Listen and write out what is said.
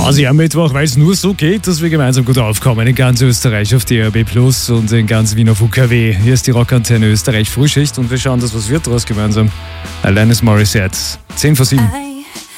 quasi am Mittwoch, weil es nur so geht, dass wir gemeinsam gut aufkommen. In ganz Österreich auf DRB Plus und in ganz Wien auf UKW. Hier ist die Rockantenne Österreich Frühschicht und wir schauen, dass was wird daraus gemeinsam. Alanis Morissette, 10 vor 7.